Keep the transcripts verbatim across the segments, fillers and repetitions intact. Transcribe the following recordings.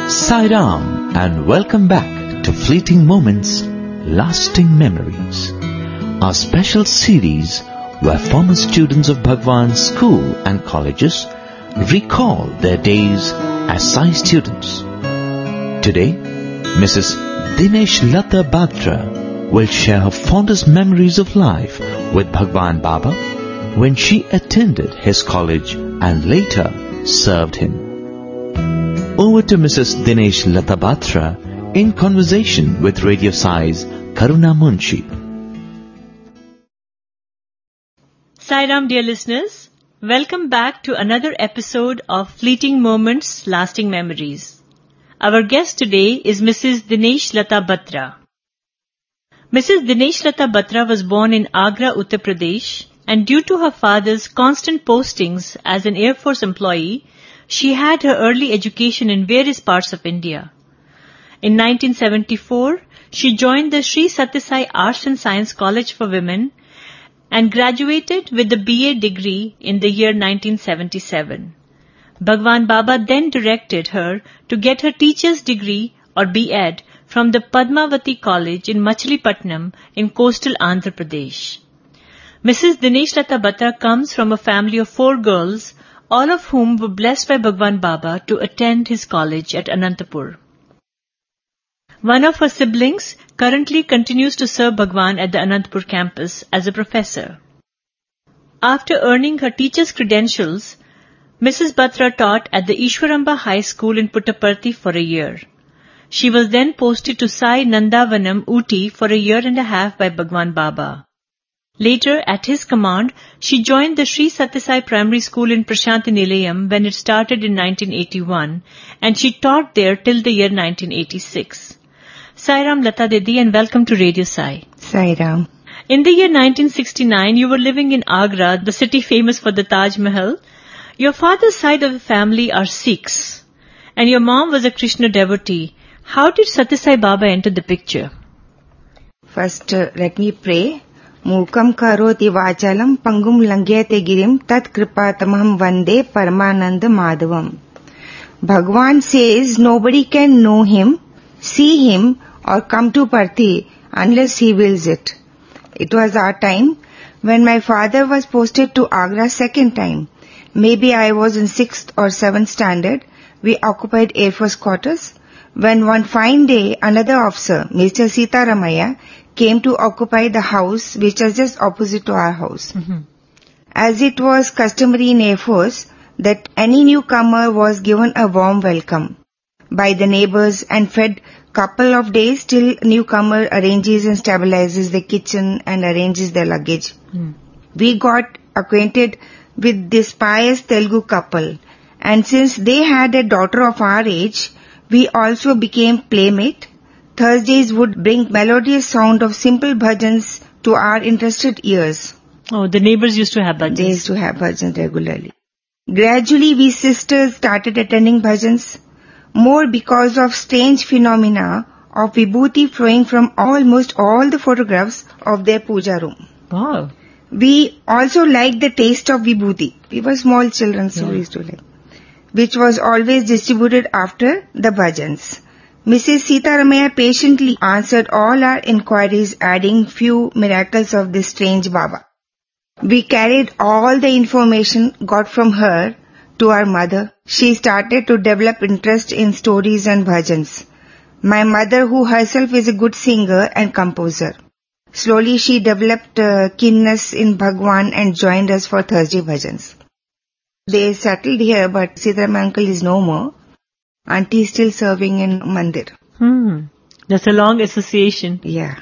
Sai Ram, and welcome back to Fleeting Moments, Lasting Memories, our special series where former students of Bhagwan's school and colleges recall their days as Sai students. Today, Missus Dinesh Lata Batra will share her fondest memories of life with Bhagwan Baba when she attended his college and later served him. Over to Missus Dinesh Lata Batra in conversation with Radio Sai's Karuna Munshi. Sai Ram, dear listeners, welcome back to another episode of Fleeting Moments, Lasting Memories. Our guest today is Missus Dinesh Lata Batra. Missus Dinesh Lata Batra was born in Agra, Uttar Pradesh, and due to her father's constant postings as an Air Force employee, she had her early education in various parts of India. In nineteen seventy-four, she joined the Sri Sathya Sai Arts and Science College for Women and graduated with the B A degree in the year nineteen seventy-seven. Bhagwan Baba then directed her to get her teacher's degree or B Ed from the Padmavati College in Machilipatnam in coastal Andhra Pradesh. Missus Dinesh Lata Batra comes from a family of four girls, all of whom were blessed by Bhagwan Baba to attend his college at Anantapur. One of her siblings currently continues to serve Bhagwan at the Anantapur campus as a professor. After earning her teacher's credentials, Missus Batra taught at the Ishwaramba High School in Puttaparthi for a year. She was then posted to Sai Nandavanam, Ooty for a year and a half by Bhagwan Baba. Later, at his command, she joined the Sri Sathya Sai Primary School in Prashanti Nilayam when it started in nineteen eighty-one, and she taught there till the year nineteen eighty-six. Sai Ram Lata Didi, and welcome to Radio Sai. Sai Ram. In the year nineteen sixty-nine, you were living in Agra, the city famous for the Taj Mahal. Your father's side of the family are Sikhs, and your mom was a Krishna devotee. How did Sathya Sai Baba enter the picture? First, uh, let me pray. Mukam karoti vachalam pangum langyate girim tat kripatamaham vande paramananda madhavam. Bhagwan says nobody can know him, see him or come to Parthi unless he wills it. It was our time when my father was posted to Agra second time. Maybe I was in sixth or seventh standard. We occupied Air Force quarters. When one fine day another officer, Mister Sitaramaya, came to occupy the house which was just opposite to our house. Mm-hmm. As it was customary in Air Force that any newcomer was given a warm welcome by the neighbors and fed couple of days till newcomer arranges and stabilizes the kitchen and arranges their luggage. Mm. We got acquainted with this pious Telugu couple, and since they had a daughter of our age, we also became playmate. Thursdays would bring melodious sound of simple bhajans to our interested ears. Oh, the neighbors used to have bhajans. They used to have bhajans regularly. Gradually, we sisters started attending bhajans, more because of strange phenomena of vibhuti flowing from almost all the photographs of their puja room. Wow. We also liked the taste of vibhuti. We were small children, so yeah. we used to like, which was always distributed after the bhajans. Missus Sitaramaya patiently answered all our inquiries, adding few miracles of this strange Baba. We carried all the information got from her to our mother. She started to develop interest in stories and bhajans. My mother, who herself is a good singer and composer. Slowly she developed uh, keenness in Bhagwan and joined us for Thursday bhajans. They settled here, but Sitaramaya uncle is no more. Auntie is still serving in Mandir. Hmm. That's a long association. Yeah.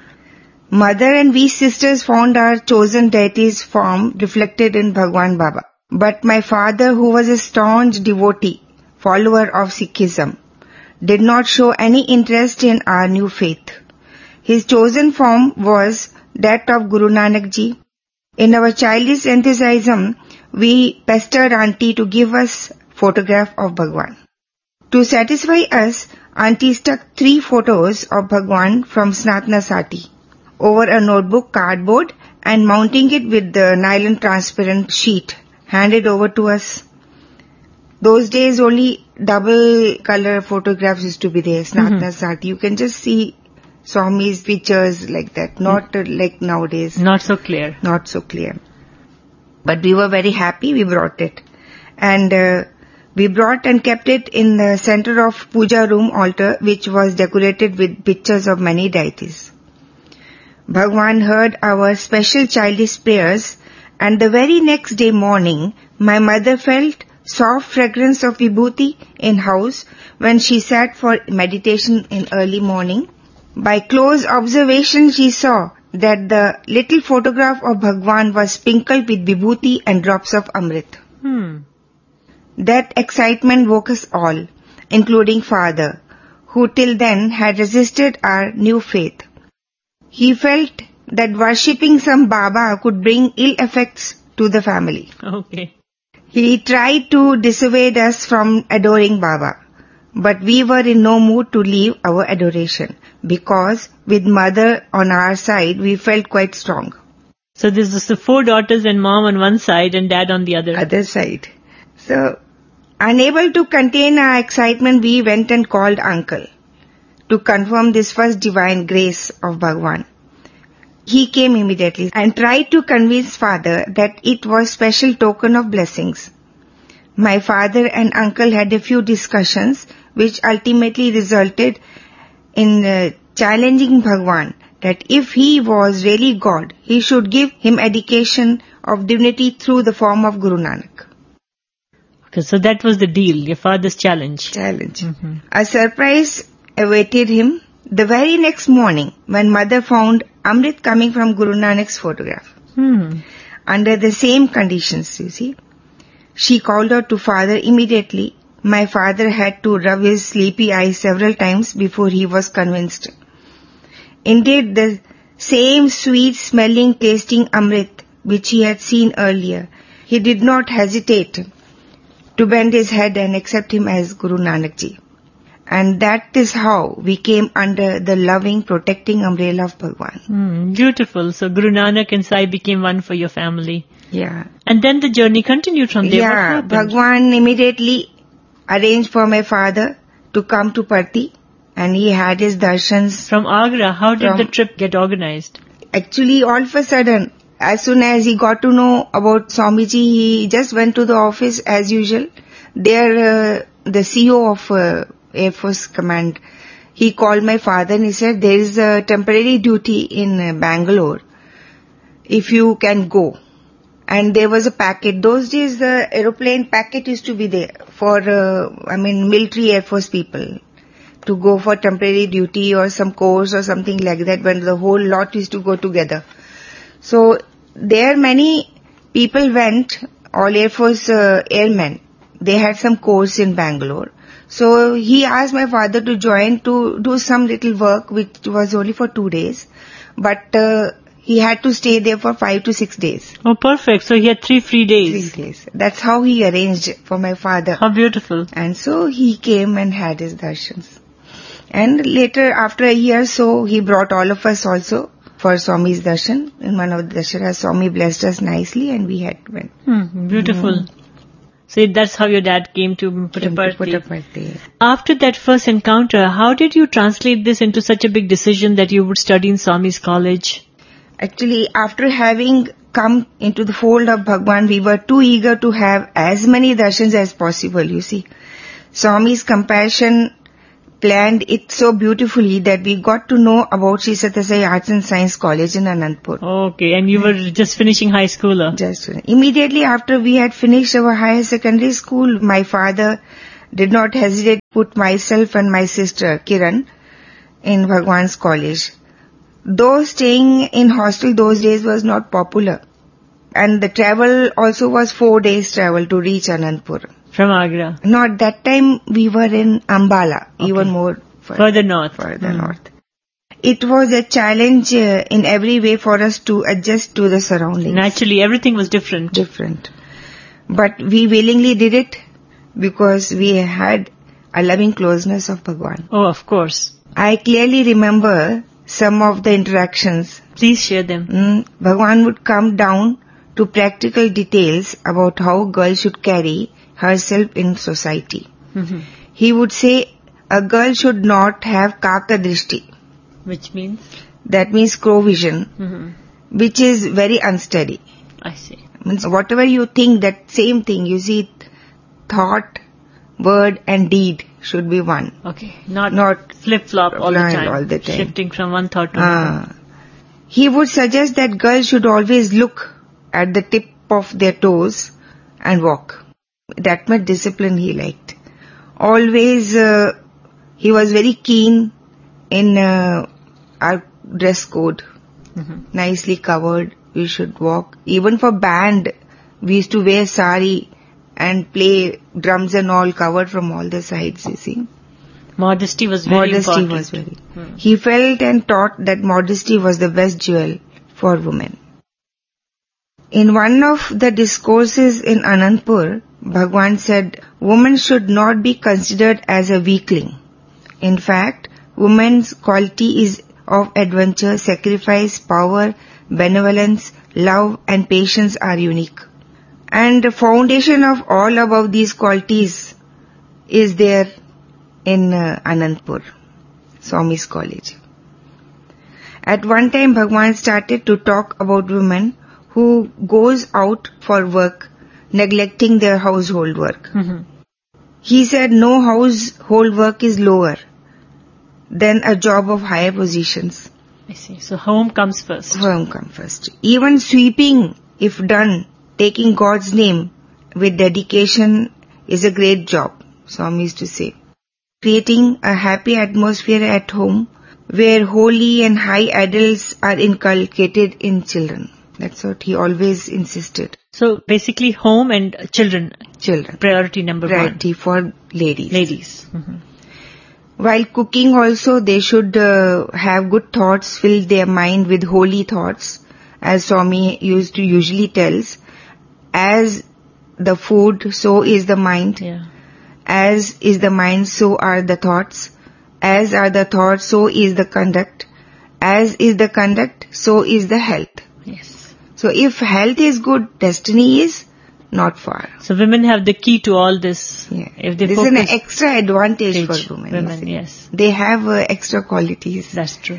Mother and we sisters found our chosen deity's form reflected in Bhagwan Baba. But my father, who was a staunch devotee, follower of Sikhism, did not show any interest in our new faith. His chosen form was that of Guru Nanak Ji. In our childish enthusiasm, we pestered Auntie to give us photograph of Bhagwan. To satisfy us, Auntie stuck three photos of Bhagwan from Snatna Sati over a notebook cardboard and mounting it with the nylon transparent sheet handed over to us. Those days only double color photographs used to be there, Snatna mm-hmm. Sati. You can just see Swami's pictures like that, not mm. uh, like nowadays. Not so clear. Not so clear. But we were very happy, we brought it. And uh, we brought and kept it in the center of puja room altar, which was decorated with pictures of many deities. Bhagwan heard our special childish prayers, and the very next day morning, my mother felt soft fragrance of vibhuti in house when she sat for meditation in early morning. By close observation, she saw that the little photograph of Bhagwan was sprinkled with vibhuti and drops of amrit. Hmm. That excitement woke us all, including father, who till then had resisted our new faith. He felt that worshipping some Baba could bring ill effects to the family. Okay. He tried to dissuade us from adoring Baba, but we were in no mood to leave our adoration, because with mother on our side, we felt quite strong. So this was the four daughters and mom on one side and dad on the other. Other side. So, unable to contain our excitement, we went and called uncle to confirm this first divine grace of Bhagwan. He came immediately and tried to convince father that it was special token of blessings. My father and uncle had a few discussions which ultimately resulted in uh, challenging Bhagwan that if he was really God, he should give him education of divinity through the form of Guru Nanak. Okay, so that was the deal, your father's challenge. Challenge. Mm-hmm. A surprise awaited him the very next morning when mother found Amrit coming from Guru Nanak's photograph. Hmm. Under the same conditions, you see. She called out to father immediately. My father had to rub his sleepy eyes several times before he was convinced. Indeed, the same sweet-smelling, tasting Amrit which he had seen earlier, he did not hesitate to bend his head and accept him as Guru Nanak Ji. And that is how we came under the loving, protecting umbrella of Bhagwan. Mm, beautiful. So Guru Nanak and Sai became one for your family. Yeah. And then the journey continued from there. Yeah, Bhagwan immediately arranged for my father to come to Parti, and he had his darshans. From Agra, how did from, the trip get organized? Actually, all of a sudden, as soon as he got to know about Swamiji, he just went to the office as usual. There, uh, the C E O of uh, Air Force Command, he called my father and he said, there is a temporary duty in uh, Bangalore, if you can go. And there was a packet. Those days, the aeroplane packet used to be there for, uh, I mean, military Air Force people to go for temporary duty or some course or something like that, when the whole lot used to go together. So, there many people went, all Air Force uh, airmen. They had some course in Bangalore. So, he asked my father to join to do some little work, which was only for two days. But uh, he had to stay there for five to six days. Oh, perfect. So, he had three free days. Three days. That's how he arranged for my father. How beautiful. And so, he came and had his darshans. And later, after a year or so, he brought all of us also for Swami's darshan. In one of the dasharas, Swami blessed us nicely and we had went. Hmm, beautiful. Mm. So that's how your dad came to Puttaparthi. After that first encounter, how did you translate this into such a big decision that you would study in Swami's college? Actually, after having come into the fold of Bhagwan, we were too eager to have as many darshans as possible, you see. Swami's compassion planned it so beautifully that we got to know about Sri Sathya Sai Arts and Science College in Anandpur. Okay, and you were just finishing high school? Huh? Just immediately after we had finished our higher secondary school, my father did not hesitate to put myself and my sister Kiran in Bhagwan's college. Though staying in hostel those days was not popular, and the travel also was four days travel to reach Anandpur. From Agra? Not that time, we were in Ambala, okay. Even more further, further north. Further mm. north. It was a challenge uh, in every way for us to adjust to the surroundings. Naturally, everything was different. Different. But we willingly did it because we had a loving closeness of Bhagwan. Oh, of course. I clearly remember some of the interactions. Please share them. Mm, Bhagwan would come down to practical details about how a girl should carry herself in society. Mm-hmm. he would say a girl should not have kakadrishti. Which means? That means crow vision, Mm-hmm. which is very unsteady. I see. Means whatever you think, that same thing, you see, thought, word and deed should be one. Okay. Not, Not flip-flop all the time. all the time. Shifting from one thought to another. Ah. He would suggest that girls should always look at the tip of their toes and walk. That much discipline he liked. Always, uh, he was very keen in uh, our dress code. Mm-hmm. Nicely covered, we should walk. Even for band, we used to wear sari and play drums and all covered from all the sides, you see. Modesty was very modesty important. was very. Hmm. He felt and taught that modesty was the best jewel for women. In one of the discourses in Anandpur, Bhagwan said, women should not be considered as a weakling. In fact, women's quality is of adventure, sacrifice, power, benevolence, love and patience are unique. And the foundation of all above these qualities is there in uh, Anandpur, Swami's college. At one time, Bhagwan started to talk about women who goes out for work, neglecting their household work. Mm-hmm. He said no household work is lower than a job of higher positions. I see. So home comes first. Home comes first. Even sweeping, if done, taking God's name with dedication is a great job, Swami used to say. Creating a happy atmosphere at home where holy and high ideals are inculcated in children. That's what he always insisted. So basically home and children. Children. Priority number Priority one. for ladies. Ladies. Mm-hmm. While cooking also, they should uh, have good thoughts, fill their mind with holy thoughts. As Swami used to usually tells, as the food, so is the mind. Yeah. As is the mind, so are the thoughts. As are the thoughts, so is the conduct. As is the conduct, so is the health. Yes. So if health is good, destiny is not far. So women have the key to all this. Yeah. If they this focus is an extra advantage Page, for women. Women, yes. They have uh, extra qualities. That's true.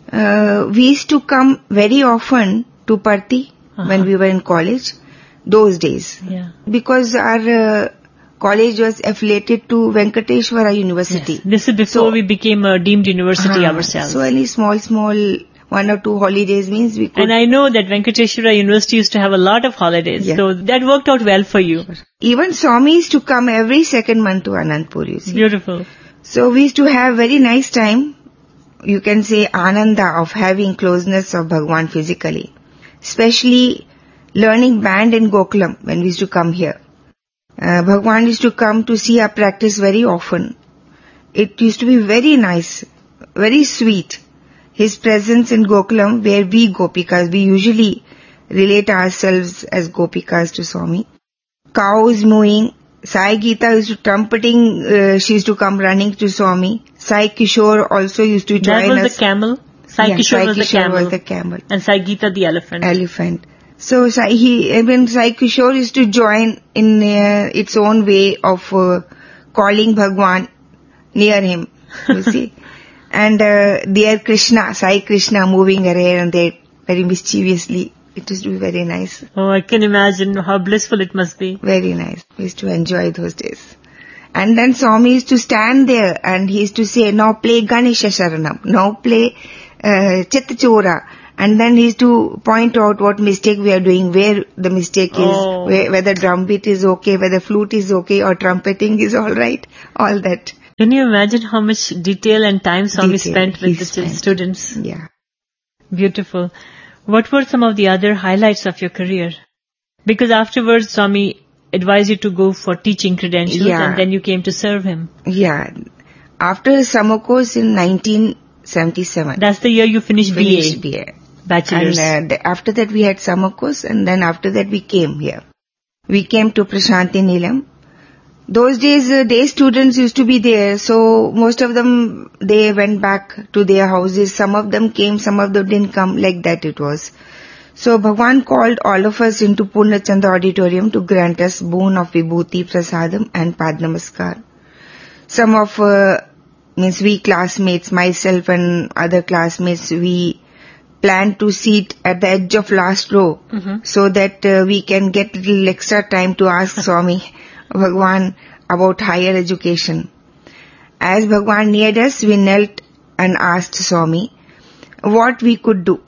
Uh, we used to come very often to Parthi Uh-huh. when we were in college, those days. Yeah. Because our uh, college was affiliated to Venkateshwara University. Yes. This is before So- we became a deemed university Uh-huh. ourselves. So any small, small one or two holidays means we could. And I know that Venkateshwara University used to have a lot of holidays. Yeah. So that worked out well for you. Even Swami used to come every second month to Anandpur, you see. Beautiful. So we used to have very nice time. You can say ananda of having closeness of Bhagwan physically. Especially learning band in Gokulam when we used to come here. Uh, Bhagwan used to come to see our practice very often. It used to be very nice, very sweet. His presence in Gokulam, where we Gopikas, we usually relate ourselves as Gopikas to Swami. Cows mooing, Sai Geeta used to trumpeting, uh, she used to come running to Swami. Sai Kishore also used to join us. That was the camel. Sai Yeah, Kishore Sai was the Kishore camel. was the camel. And Sai Geeta the elephant. Elephant. So Sai, he, even Sai Kishore used to join in uh, its own way of uh, calling Bhagwan near him, you see. And uh, there Krishna, Sai Krishna moving around there very mischievously. It used to be very nice. Oh, I can imagine how blissful it must be. Very nice. We used to enjoy those days. And then Swami used to stand there and he used to say, now play Ganesha Sharanam, now play uh, Chittachora. And then he used to point out what mistake we are doing, where the mistake is, Oh. where, whether drum beat is okay, whether flute is okay, or trumpeting is alright, all that. Can you imagine how much detail and time Swami Detail spent with he the spent. students? Yeah. Beautiful. What were some of the other highlights of your career? Because afterwards Swami advised you to go for teaching credentials Yeah. and then you came to serve him. Yeah. After summer course in nineteen seventy-seven. That's the year you finished, finished B A. B A. Bachelor's. And uh, th- after that we had summer course and then after that we came here. We came to Prashanti Nilam. Those days, uh, day students used to be there, so most of them, they went back to their houses. Some of them came, some of them didn't come, like that it was. So Bhagwan called all of us into Purnachanda auditorium to grant us boon of Vibhuti, Prasadam and Padnamaskar. some of, uh, means we classmates, myself and other classmates, we planned to sit at the edge of last row mm-hmm. so that uh, we can get a little extra time to ask Swami Bhagwan about higher education. As Bhagwan neared us, we knelt and asked Swami what we could do.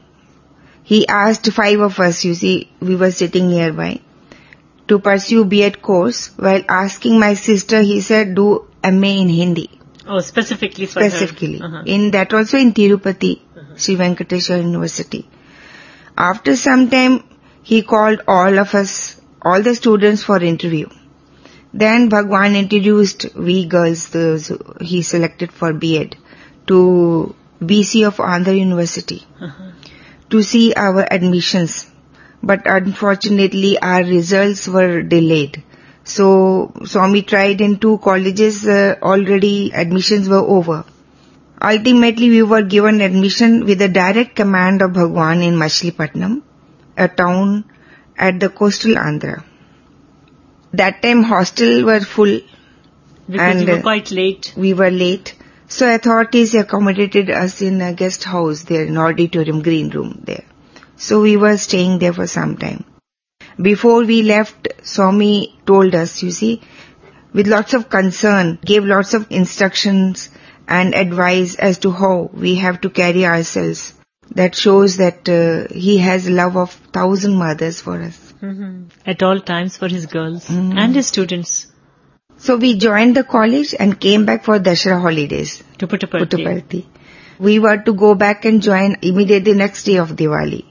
He asked five of us, you see, we were sitting nearby, to pursue B Ed course. While asking my sister, he said, do M A in Hindi. Oh, specifically for Specifically. her. Uh-huh. In that also in Tirupati, uh-huh. Sri Venkateswara University. After some time, he called all of us, all the students for interview. Then Bhagwan introduced we girls, those he selected for B Ed, to B C of Andhra University uh-huh. to see our admissions. But unfortunately, our results were delayed. So, Swami tried in two colleges, uh, already admissions were over. Ultimately, we were given admission with the direct command of Bhagwan in Machilipatnam, a town at the coastal Andhra. That time, hostel were full. Because and we were quite late. We were late. So, authorities accommodated us in a guest house there, in auditorium, green room there. So, we were staying there for some time. Before we left, Swami told us, you see, with lots of concern, gave lots of instructions and advice as to how we have to carry ourselves. That shows that uh, he has love of thousand mothers for us. Mm-hmm. At all times for his girls mm-hmm. and his students. So we joined the college and came back for Dashera holidays. To Puttaparthi. Puttaparthi. We were to go back and join immediately next day of Diwali.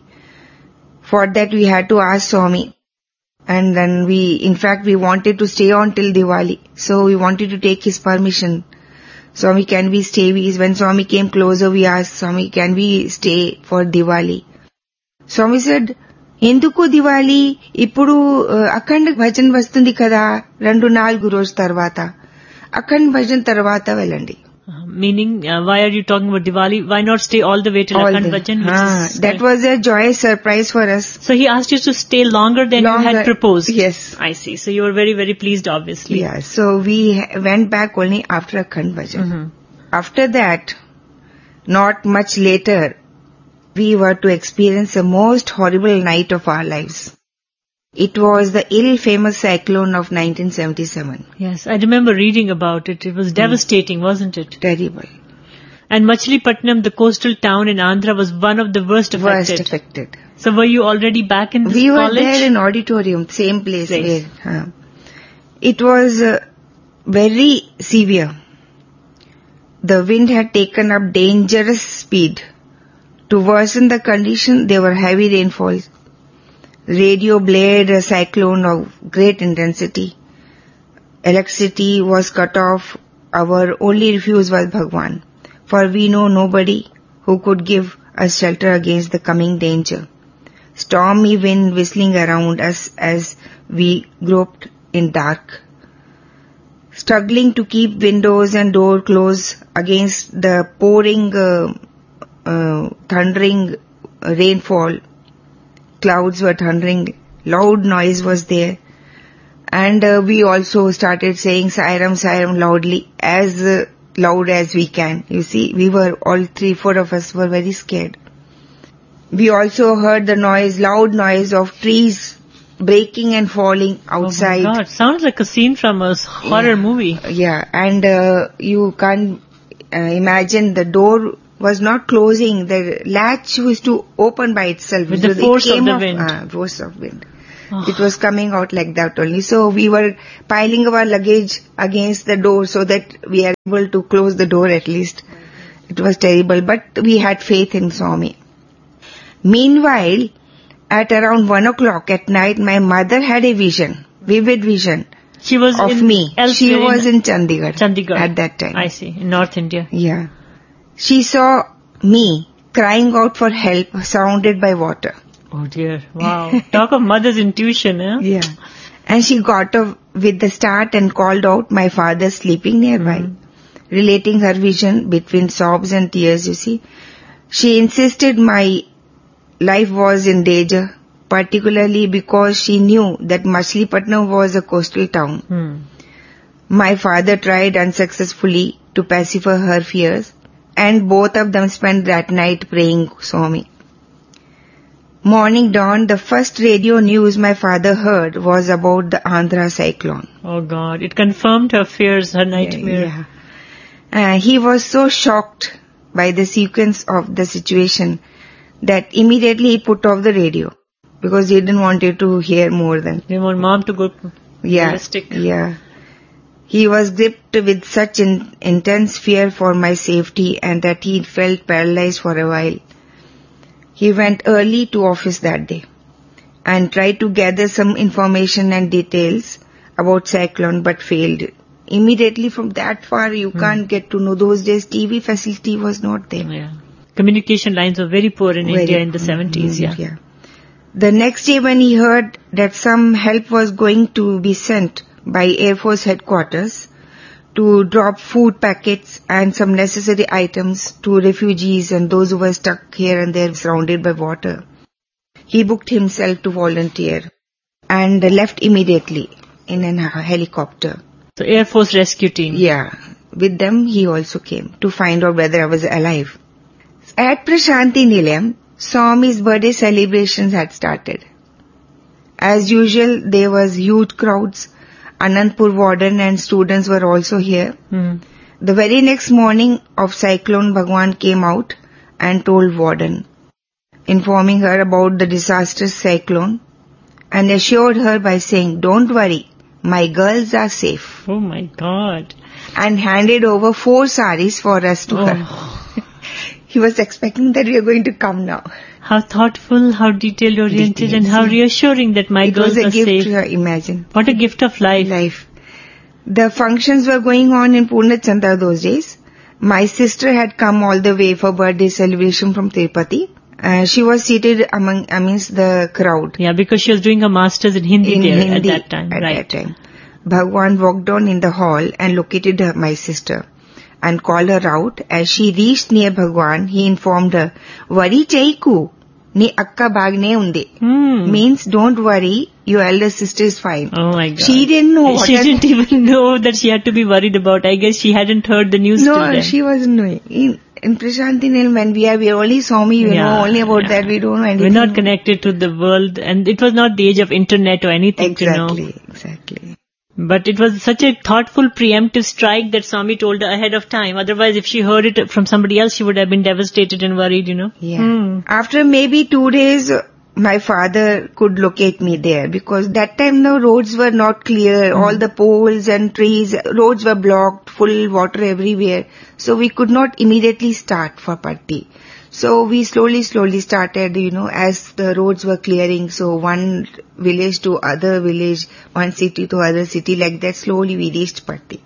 For that we had to ask Swami. And then we, in fact, we wanted to stay on till Diwali. So we wanted to take his permission. Swami, can we stay? When Swami came closer, we asked Swami, can we stay for Diwali? Swami said, Enduku Diwali, ippudu akhand bhajan vastundi kada, rendu nalgu roju tarvata. Akhand bhajan tarvata velandi. Uh, meaning, uh, why are you talking about Diwali? Why not stay all the way till all Akhand Bhajan? Ah, is, that uh, was a joyous surprise for us. So he asked you to stay longer than longer, you had proposed? Yes. I see. So you were very, very pleased, obviously. Yeah. So we went back only after Akhand Bhajan. Mm-hmm. After that, not much later, we were to experience the most horrible night of our lives. It was the ill-famous cyclone of nineteen seventy-seven. Yes, I remember reading about it. It was devastating, mm. wasn't it? Terrible. And Machilipatnam, the coastal town in Andhra, was one of the worst affected. Worst affected. So were you already back in this we college? We were there in auditorium, same place. place. Where, uh, it was uh, very severe. The wind had taken up dangerous speed. To worsen the condition, there were heavy rainfalls. Radio blared a cyclone of great intensity. Electricity was cut off. Our only refuge was Bhagwan, for we know nobody who could give us shelter against the coming danger. Stormy wind whistling around us as we groped in dark. Struggling to keep windows and door closed against the pouring, uh, uh, thundering rainfall. Clouds were thundering, loud noise was there, and uh, we also started saying Sairam, Sairam loudly, as uh, loud as we can. You see, we were, all three, four of us were very scared. We also heard the noise, loud noise of trees breaking and falling outside. Oh my God, sounds like a scene from a horror yeah. movie. Yeah, and uh, you can't uh, imagine the door was not closing. The latch was to open by itself. With so the force of the off, wind. Uh, force of wind. Oh. It was coming out like that only. So we were piling our luggage against the door so that we are able to close the door at least. It was terrible, but we had faith in Swami. Meanwhile, at around one o'clock at night, my mother had a vision, vivid vision. She was of in me. She was in Chandigarh. Chandigarh. At that time. I see. In North India. Yeah. She saw me crying out for help, surrounded by water. Oh dear. Wow. Talk of mother's intuition, eh? Yeah. And she got up with the start and called out, my father sleeping nearby. Mm-hmm. Relating her vision between sobs and tears, you see. She insisted my life was in danger, particularly because she knew that Machilipatnam was a coastal town. Hmm. My father tried unsuccessfully to pacify her fears, and both of them spent that night praying Swami. Morning dawned. The first radio news my father heard was about the Andhra cyclone. Oh God, it confirmed her fears, her nightmare. Yeah. Uh, he was so shocked by the sequence of the situation that immediately he put off the radio because he didn't want it to hear more than. They want mom to go Yeah, ballistic. yeah. He was gripped with such in, intense fear for my safety and that he felt paralyzed for a while. He went early to office that day and tried to gather some information and details about cyclone but failed. Immediately from that far you hmm. can't get to know. Those days T V facility was not there. Yeah. Communication lines were very poor in very, India in the seventies. Mm, yeah. yeah. The next day when he heard that some help was going to be sent by Air Force headquarters to drop food packets and some necessary items to refugees and those who were stuck here and there surrounded by water, he booked himself to volunteer and left immediately in a helicopter. So Air Force rescue team. Yeah. With them he also came to find out whether I was alive. At Prashanti Nilayam, Swami's birthday celebrations had started. As usual, there was huge crowds. Anandpur warden and students were also here. Mm. The very next morning of cyclone, Bhagwan came out and told warden, informing her about the disastrous cyclone and assured her by saying, "Don't worry, my girls are safe." Oh my God. And handed over four saris for us to oh. her. He was expecting that we are going to come now. How thoughtful, how detail-oriented, Details, and how reassuring that my it girls are safe. It was a gift to her, imagine. What a gift of life. Life. The functions were going on in Purnachanda those days. My sister had come all the way for birthday celebration from Tirupati. Uh, she was seated among amidst the crowd. Yeah, because she was doing her masters in Hindi in there Hindi at that time. At right. that time. Bhagwan walked on in the hall and located her, my sister, and called her out. As she reached near Bhagwan, he informed her, "Worry chaiku, ni akka bagne undi." Hmm. Means don't worry, your elder sister is fine. Oh my God. She didn't know what She didn't even know that she had to be worried about. I guess she hadn't heard the news no, till then. No, she wasn't knowing. In, in Prashanti Nilayam, when we are, we only Swami, we yeah, know only about yeah. that, we don't know anything. We're not connected to the world, and it was not the age of internet or anything exactly, to know. Exactly, exactly. But it was such a thoughtful preemptive strike that Swami told her ahead of time. Otherwise, if she heard it from somebody else, she would have been devastated and worried, you know. Yeah. Hmm. After maybe two days, my father could locate me there because that time the roads were not clear. Mm. All the poles and trees, roads were blocked, full water everywhere. So we could not immediately start for Patti. So we slowly, slowly started, you know, as the roads were clearing. So one village to other village, one city to other city, like that slowly we reached Patti.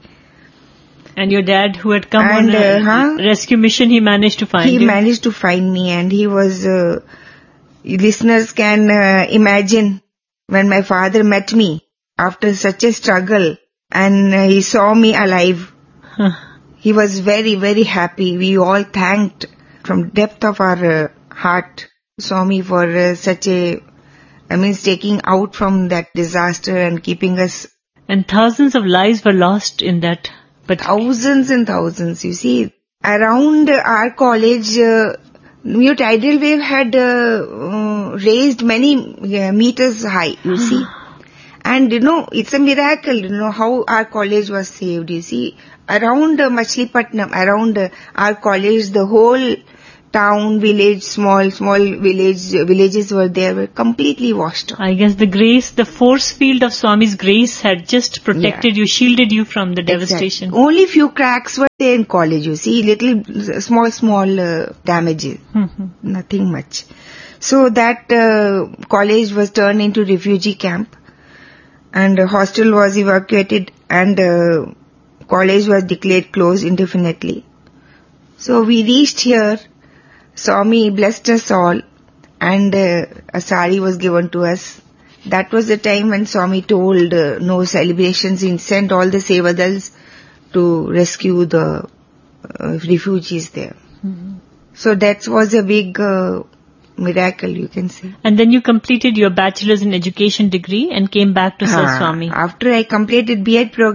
And your dad, who had come and, on a uh, huh? rescue mission, he managed to find he you? He managed to find me, and he was, uh, listeners can uh, imagine when my father met me after such a struggle and uh, he saw me alive. Huh. He was very, very happy. We all thanked from depth of our uh, heart Swami for uh, such a, I mean, taking out from that disaster and keeping us. And thousands of lives were lost in that. But thousands and thousands. You see, around our college, uh, your tidal wave had uh, uh, raised many uh, meters high, you see. And, you know, it's a miracle, you know, how our college was saved, you see. Around uh, Machilipatnam, around uh, our college, the whole town, village, small, small village, uh, villages were there, were completely washed out. I guess the grace, the force field of Swami's grace had just protected yeah. you, shielded you from the exactly. devastation. Only few cracks were there in college, you see, little, small, small uh, damages, mm-hmm. nothing much. So that uh, college was turned into refugee camp and a hostel was evacuated and uh, college was declared closed indefinitely. So we reached here. Swami blessed us all and uh, a sari was given to us. That was the time when Swami told uh, no celebrations. He sent all the sevadals to rescue the uh, refugees there. Mm-hmm. So that was a big uh, miracle, you can say. And then you completed your bachelor's in education degree and came back to Sir Swami. After I completed B Ed program,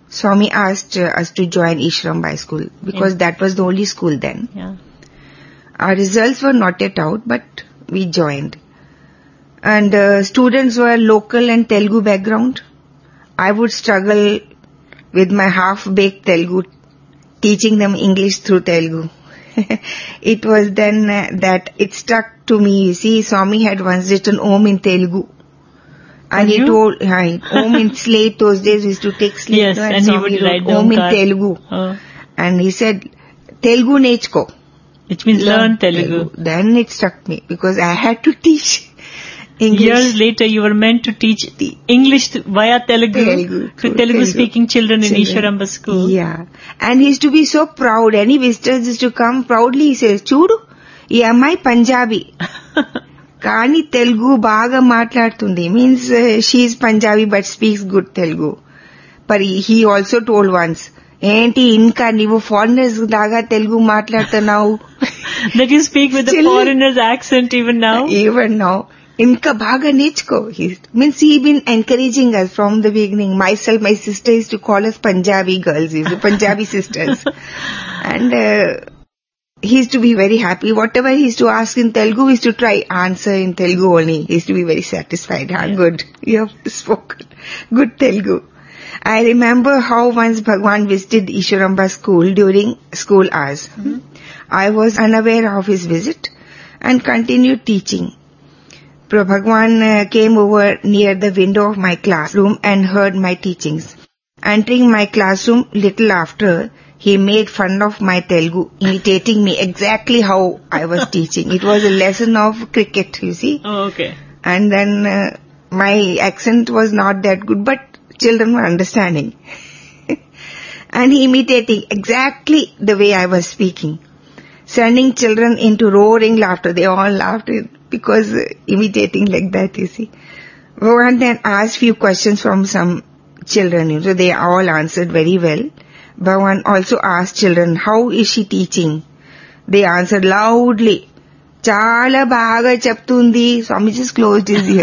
Swami asked uh, us to join Ishrambai school because yeah. that was the only school then. Yeah. Our results were not yet out, but we joined. And uh, students were local and Telugu background. I would struggle with my half-baked Telugu, teaching them English through Telugu. It was then uh, that it stuck to me. You see, Swami had once written Om in Telugu. And he you? told, hi, Om in slate, those days we used to take slate. Yes, and, and he would write Om in card. Telugu. Oh. And he said, Telugu nechko. Which means learn, learn Telugu. Telugu. Then it struck me because I had to teach English. Years later you were meant to teach the English via Telugu, Telugu to Telugu speaking children, children in Ishwaramba school. Yeah. And he used to be so proud. Any visitors used to come proudly, he says, Chudu, ee ammai Punjabi. Kani Telugu baga matladutundi. Means uh, she is Punjabi but speaks good Telugu. But he, he also told once, ఏంటి ఇంకా నీవు foreigners లాగా తెలుగు మాట్లాడుతున్నావు. That you speak with Still, a foreigner's accent even now? Even now. ఇంకా బాగా నేర్చుకో. Means he been encouraging us from the beginning. Myself, my sister used to call us Punjabi girls, used to Punjabi sisters. And uh, he used to be very happy. Whatever he used to ask in Telugu, we used to try answer in Telugu only. He used to be very satisfied. How good. You have spoken good Telugu. I remember how once Bhagwan visited Ishwaramba school during school hours. Mm-hmm. I was unaware of his visit and continued teaching. Bhagwan uh, came over near the window of my classroom and heard my teachings. Entering my classroom little after, he made fun of my Telugu, imitating me exactly how I was teaching. It was a lesson of cricket, you see. Oh, okay. And then uh, my accent was not that good, but children were understanding. And he imitating exactly the way I was speaking. Sending children into roaring laughter. They all laughed because uh, imitating like that, you see. Bhagwan then asked few questions from some children. You know, so they all answered very well. Bhagwan also asked children, how is she teaching? They answered loudly, Chala baga cheptundi. Swami just closed his ear.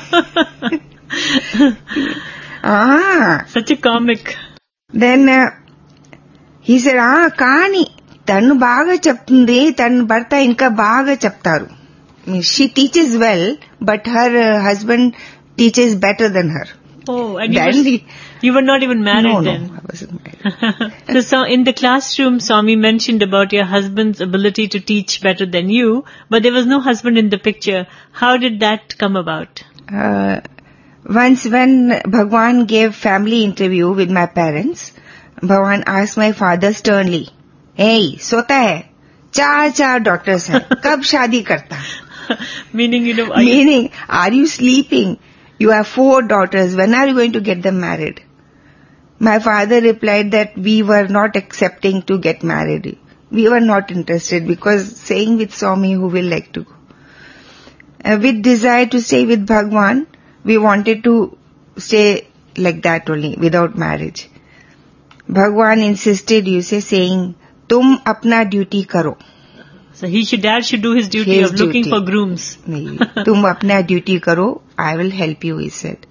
Ah. Such a comic. Then uh, he said, ah, Kani, tanu baga cheptundi, tanu bharta inka baga cheptaru. She teaches well, but her uh, husband teaches better than her. Oh, and you, was, you were not even married no, then? No, I wasn't married. so, so in the classroom, Swami mentioned about your husband's ability to teach better than you, but there was no husband in the picture. How did that come about? Uh, once when Bhagwan gave family interview with my parents, Bhagwan asked my father sternly, hey, sota hai? Char char daughters hai. Kab shadi karta? Meaning, you know... Are Meaning, you... are you sleeping? You have four daughters. When are you going to get them married? My father replied that we were not accepting to get married. We were not interested because saying with Swami who will like to go. Uh, with desire to stay with Bhagwan, we wanted to stay like that only, without marriage. Bhagwan insisted, you say, saying, Tum apna duty karo. So he should, dad should do his duty his of duty. Looking for grooms. Tum apna duty karo, I will help you, he said.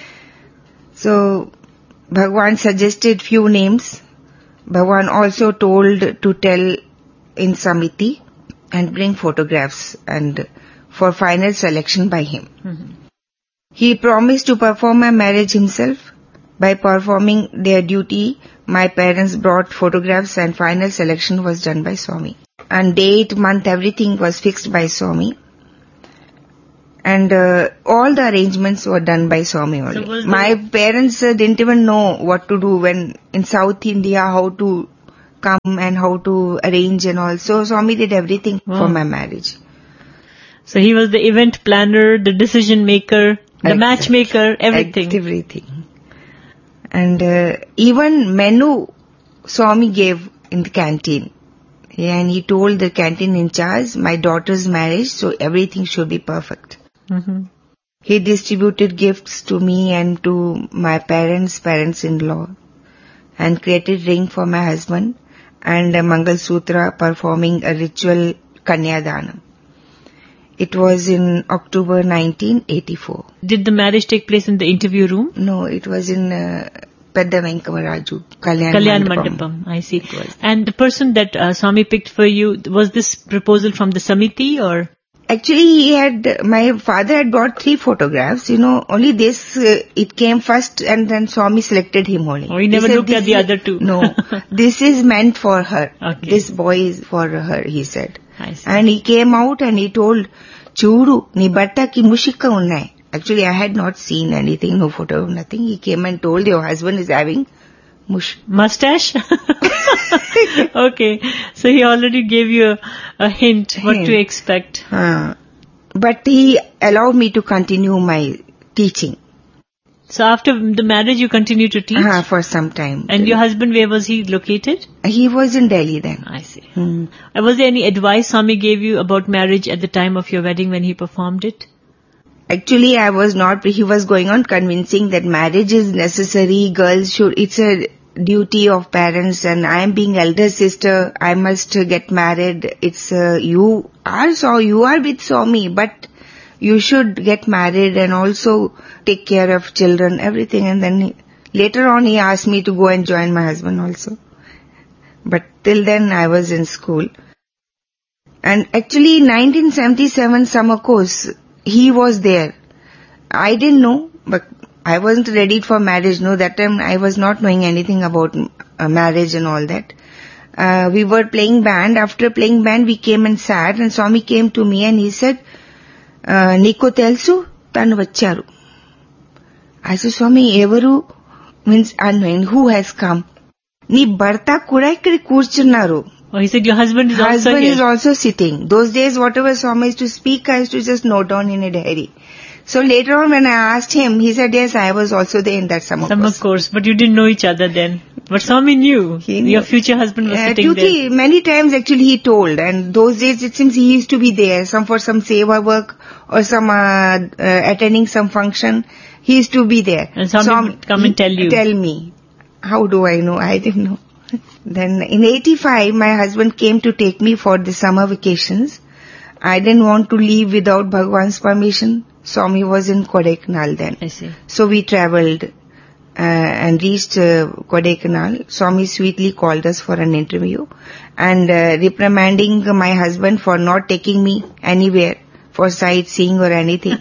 So, Bhagwan suggested few names. Bhagwan also told to tell in Samiti and bring photographs and for final selection by him. Mm-hmm. He promised to perform a marriage himself. By performing their duty, my parents brought photographs and final selection was done by Swami. And date, month, everything was fixed by Swami. And uh, all the arrangements were done by Swami only. So my parents uh, didn't even know what to do when in South India, how to come and how to arrange and all. So Swami did everything wow. for my marriage. So he was the event planner, the decision maker, the exactly. matchmaker, everything. Everything. And uh, even menu Swami gave in the canteen. Yeah, and he told the canteen in charge, my daughter's marriage, so everything should be perfect. Mm-hmm. He distributed gifts to me and to my parents, parents-in-law, and created ring for my husband and a Mangal Sutra performing a ritual Kanyadanam. It was in October nineteen eighty-four. Did the marriage take place in the interview room? No, it was in uh, Pedda Venkamaraju, Kalyan, Kalyan Mandapam. Mandapam. I see. And the person that uh, Swami picked for you, was this proposal from the Samiti or? Actually, he had, my father had brought three photographs, you know, only this, uh, it came first and then Swami selected him only. Oh, he never looked at the is, other two. No, this is meant for her. Okay. This boy is for her, he said. I see. And he came out and he told, Chudu, ni batta ki mushika unnai. Actually, I had not seen anything, no photo, nothing. He came and told, your husband is having mush. Mustache? Okay. So he already gave you a, a hint what Hint. to expect. Uh, but he allowed me to continue my teaching. So after the marriage, you continue to teach? Uh, for some time. And your husband, where was he located? He was in Delhi then. I see. Hmm. Uh, Was there any advice Swami gave you about marriage at the time of your wedding when he performed it? Actually, I was not, he was going on convincing that marriage is necessary, girls should, it's a duty of parents and I am being elder sister, I must get married. It's, uh, you are, so you are with Swami, but you should get married and also take care of children, everything. And then he, later on he asked me to go and join my husband also. But till then I was in school. And actually nineteen seventy-seven summer course, he was there. I didn't know, but I wasn't ready for marriage. No, that time I was not knowing anything about uh, marriage and all that. Uh, we were playing band. After playing band, we came and sat and Swami came to me and he said, uh, Niku telsu tanu vacharu. I said, Swami, evaru means unknown. Who has come? Ni bharta kuda ikkada kurchunaru. Oh, he said your husband is Husband also here. is also sitting. Those days, whatever Swami used to speak, I used to just note down in a diary. So later on when I asked him, he said, yes, I was also there in that summer, Summer course. course, but you didn't know each other then. But Swami knew. He knew. Your future husband was Uh, sitting two, there. three, many times actually he told, and those days it seems he used to be there, some for some seva work or some uh, uh, attending some function. He used to be there. And Swami So, would come and tell you. Tell me. How do I know? I didn't know. Then in eighty-five, my husband came to take me for the summer vacations. I didn't want to leave without Bhagwan's permission. Swami was in Kodaikanal then. I see. So we travelled uh, and reached uh, Kodaikanal. Swami sweetly called us for an interview and uh, reprimanding my husband for not taking me anywhere for sightseeing or anything.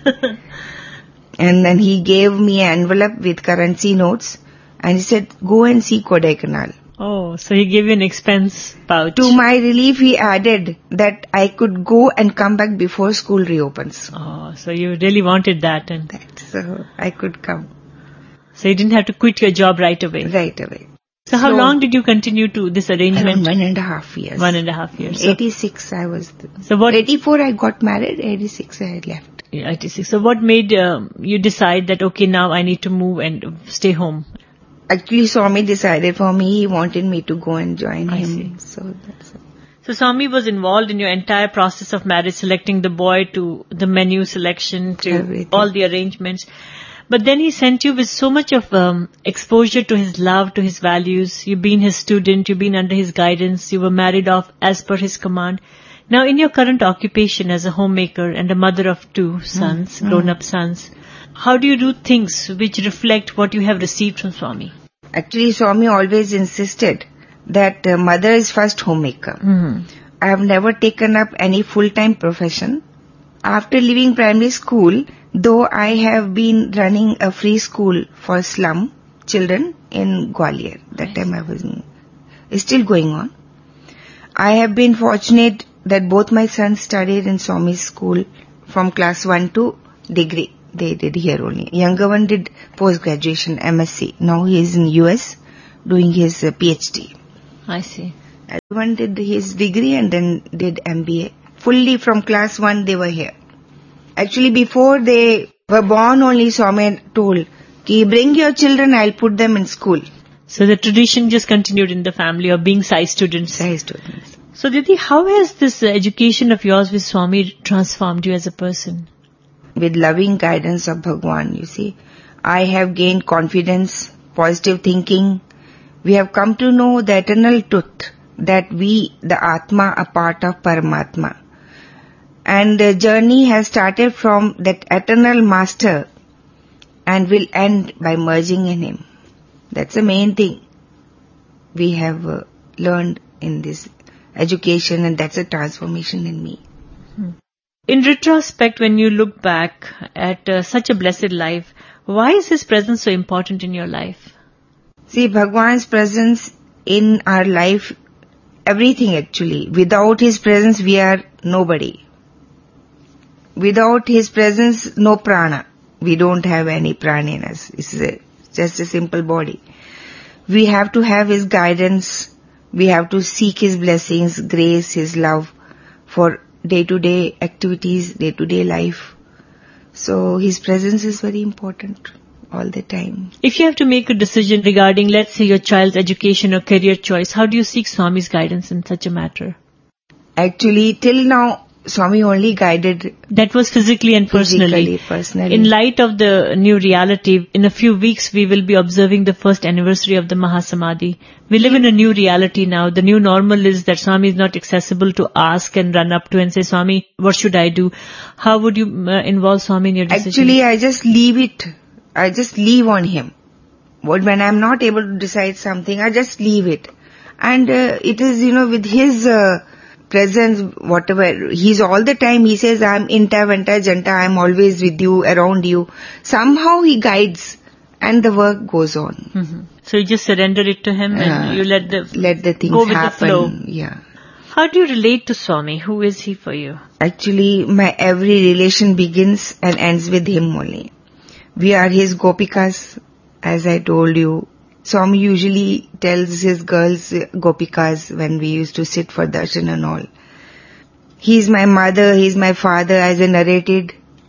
And then he gave me an envelope with currency notes and he said, go and see Kodaikanal. Oh, so he gave you an expense pouch. To my relief, he added that I could go and come back before school reopens. Oh, so you really wanted that. And That, so I could come so you didn't have to quit your job right away. right away. So how So- long did you continue to this Around arrangement? one and a half years. One and a half years. So, eighty-six I was. Th- so what? eighty-four I got married, eighty-six I left. Yeah, eighty-six. So what made um, you decide that okay, now I need to move and stay home? Actually, Swami decided for me, he wanted me to go and join I him. see. So that's it. So Swami was involved in your entire process of marriage, selecting the boy to the menu selection to Everything. all the arrangements. But then he sent you with so much of um, exposure to his love, to his values. You've been his student, you've been under his guidance, you were married off as per his command. Now in your current occupation as a homemaker and a mother of two sons, Mm. grown-up sons, how do you do things which reflect what you have received from Swami? Actually, Swami always insisted that uh, mother is first homemaker. Mm-hmm. I have never taken up any full-time profession. After leaving primary school, though I have been running a free school for slum children in Gwalior. That time I was in, it's still going on. I have been fortunate that both my sons studied in Swami's school from class one to degree. They did here only. Younger one did post-graduation, M S c. Now he is in U S doing his uh, PhD. I see. One did his degree and then did M B A. Fully from class one they were here. Actually before they were born only Swami told, Ki bring your children, I'll put them in school. So the tradition just continued in the family of being Sai students. Sai students. So Didi, how has this uh, education of yours with Swami transformed you as a person? With loving guidance of Bhagwan, you see, I have gained confidence, positive thinking. We have come to know the eternal truth that we, the Atma, are part of Paramatma. And the journey has started from that eternal master and will end by merging in him. That's the main thing we have uh, learned in this education, and that's a transformation in me. In retrospect, when you look back at uh, such a blessed life, why is His presence so important in your life? See, Bhagwan's presence in our life, everything actually. Without His presence, we are nobody. Without His presence, no prana. We don't have any prana in us. It's a, just a simple body. We have to have His guidance. We have to seek His blessings, grace, His love for day-to-day activities, day-to-day life. So His presence is very important all the time. If you have to make a decision regarding, let's say, your child's education or career choice, how do you seek Swami's guidance in such a matter? Actually, till now, Swami only guided. That was physically and personally. Physically, personally. In light of the new reality, in a few weeks we will be observing the first anniversary of the Mahasamadhi. We live in a new reality now. The new normal is that Swami is not accessible to ask and run up to and say, Swami, what should I do? How would you uh, involve Swami in your decision? Actually, I just leave it. I just leave on Him. But when I'm not able to decide something, I just leave it. And uh, it is, you know, with His uh, presence, whatever, He's all the time, He says, I'm inta, vanta, janta, I'm always with you, around you. Somehow He guides and the work goes on. Mm-hmm. So you just surrender it to Him and uh, you let the, let the things go with happen. The flow. Yeah. How do you relate to Swami? Who is He for you? Actually, my every relation begins and ends with Him only. We are His gopikas, as I told you. Swami usually tells his girls, gopikas, when we used to sit for darshan and all. He's my mother, he's my father, as I narrated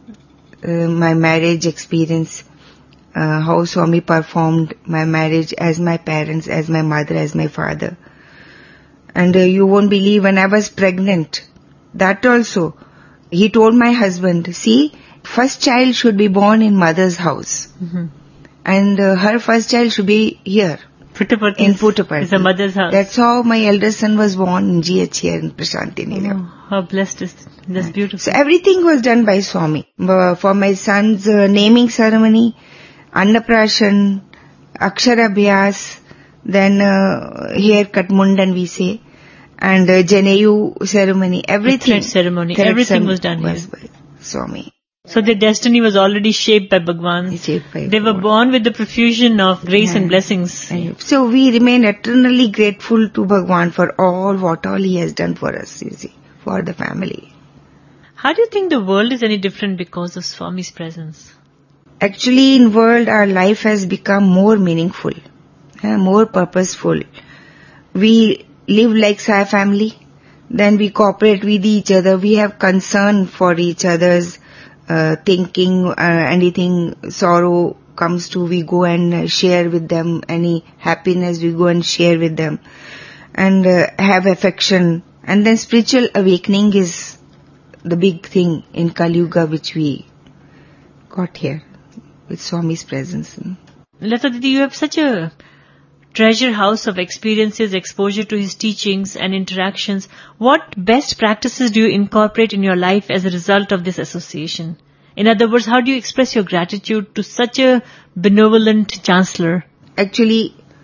uh, my marriage experience, uh, how Swami performed my marriage as my parents, as my mother, as my father. And uh, you won't believe, when I was pregnant, that also, he told my husband, see, first child should be born in mother's house. Mm-hmm. And uh, her first child should be here. Puttaparthi in Puttaparthi. It's a mother's house. That's how my eldest son was born in G H here in Prashanti Nilayam. Oh, how blessed is that? That's beautiful. So everything was done by Swami. Uh, for my son's uh, naming ceremony, Annaprashan, Aksharabhyas, then uh, haircut mundan we say, and uh, Janeyu ceremony, everything. The thread ceremony, thread everything was done was here. By Swami. So their destiny was already shaped by Bhagwan. Shaped by they were God. born with the profusion of grace yeah. and blessings. And so we remain eternally grateful to Bhagwan for all what all He has done for us, you see, for the family. How do you think the world is any different because of Swami's presence? Actually, in world, our life has become more meaningful, uh, more purposeful. We live like Sai family, then we cooperate with each other, we have concern for each other's Uh, thinking, uh, anything sorrow comes to, we go and uh, share with them. Any happiness, we go and share with them. And uh, have affection. And then spiritual awakening is the big thing in Kali Yuga which we got here with Swami's presence. Lata Didi, you have such a treasure house of experiences, exposure to his teachings and interactions. What best practices do you incorporate in your life as a result of this association? In other words, how do you express your gratitude to such a benevolent chancellor? Actually,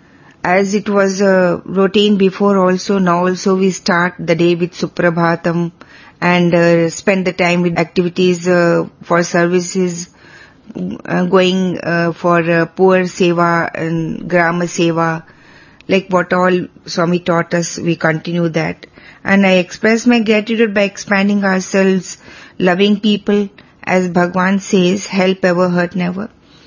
as it was a routine before also, now also we start the day with Suprabhatam and uh, spend the time with activities uh, for services, Uh, going uh, for uh, poor seva and grama seva, like what all Swami taught us, we continue that. And I express my gratitude by expanding ourselves, loving people, as Bhagwan says, help ever, hurt never.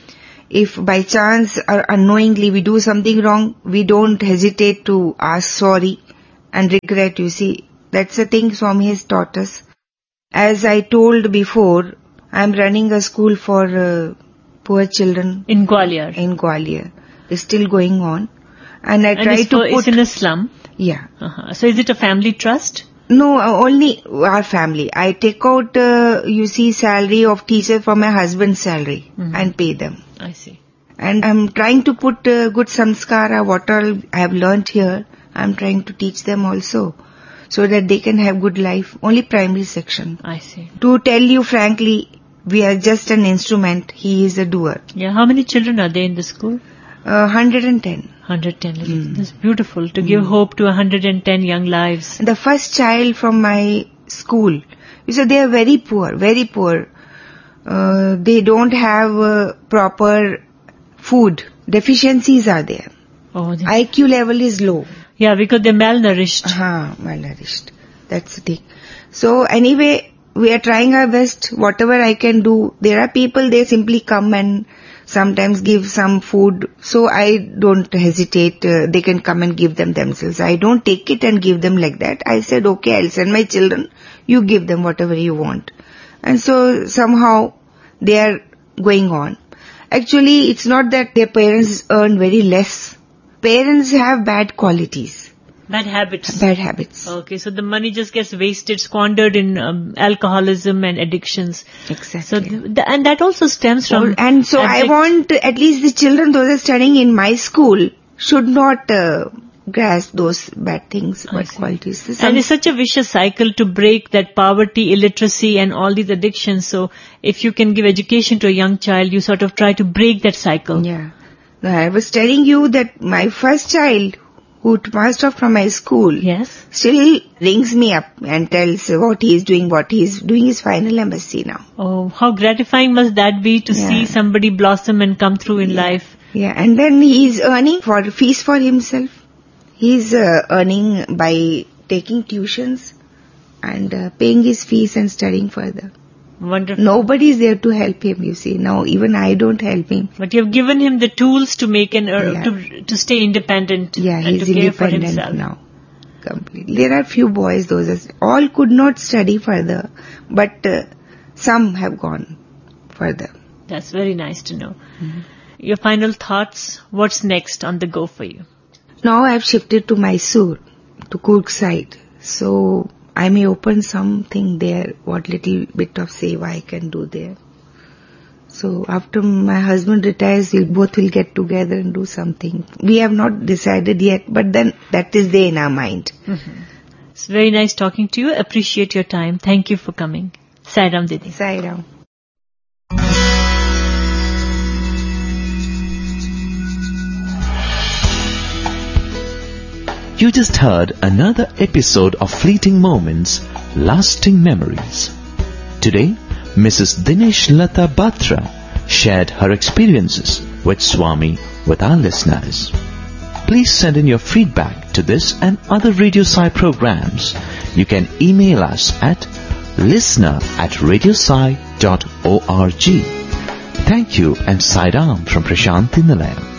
If by chance or unknowingly we do something wrong, we don't hesitate to ask sorry and regret, you see. That's the thing Swami has taught us. As I told before, I'm running a school for uh, poor children. In Gwalior? In Gwalior. It's still going on. And I and try it's to for, put... It's in a slum? Yeah. Uh-huh. So is it a family trust? No, uh, only our family. I take out, uh, you see, salary of teacher from my husband's salary mm-hmm. and pay them. I see. And I'm trying to put uh, good samskara, what all I have learnt here, I'm trying to teach them also. So that they can have good life. Only primary section. I see. To tell you frankly, we are just an instrument. He is a doer. Yeah. How many children are there in the school? Uh, one hundred ten. one hundred ten. Mm. That's beautiful, to give mm. hope to one hundred ten young lives. The first child from my school, so they are very poor, very poor. Uh, they don't have uh, proper food. Deficiencies are there. Oh, I Q level is low. Yeah, because they're malnourished. Uh-huh, malnourished. That's the thing. So anyway, we are trying our best. Whatever I can do. There are people, they simply come and sometimes give some food. So I don't hesitate. Uh, they can come and give them themselves. I don't take it and give them like that. I said, okay, I'll send my children. You give them whatever you want. And so somehow they are going on. Actually, it's not that their parents earn very less. Parents have bad qualities. Bad habits. Bad habits. Okay, so the money just gets wasted, squandered in um, alcoholism and addictions. Exactly. So the, the, and that also stems from... And so I want at least the children, those are studying in my school, should not uh, grasp those bad things, bad qualities. Some and it's such a vicious cycle to break that poverty, illiteracy and all these addictions. So if you can give education to a young child, you sort of try to break that cycle. Yeah. I was telling you that my first child, who passed off from my school, yes, still rings me up and tells what he is doing, what he is doing his final M S c now. Oh, how gratifying must that be to yeah. see somebody blossom and come through in yeah. life. Yeah, and then he is earning for fees for himself. He is uh, earning by taking tuitions and uh, paying his fees and studying further. Wonderful. Nobody is there to help him, you see. Now, even I don't help him. But you have given him the tools to make an, uh, yeah. to, to stay independent. Yeah, and he's to care independent for himself. now. Completely. There are few boys, those are, all could not study further, but uh, some have gone further. That's very nice to know. Mm-hmm. Your final thoughts, what's next on the go for you? Now I've shifted to Mysore, to Coorg side. So I may open something there, what little bit of seva I can do there. So after my husband retires, we both will get together and do something. We have not decided yet, but then that is there in our mind. Mm-hmm. It's very nice talking to you. Appreciate your time. Thank you for coming. Sai Ram Didi. Sai Ram. You just heard another episode of Fleeting Moments, Lasting Memories. Today, Missus Dinesh Lata Batra shared her experiences with Swami with our listeners. Please send in your feedback to this and other Radio Sai programs. You can email us at listener at radiosai dot org. Thank you and Sai Ram from Prashanthi Nilayam.